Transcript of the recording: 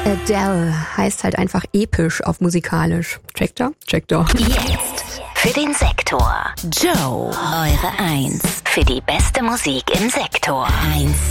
Adele heißt halt einfach episch auf musikalisch. Checkt ihr? Checkt ihr. Jetzt für den Sektor. Joe, eure 1. Für die beste Musik im Sektor. 1.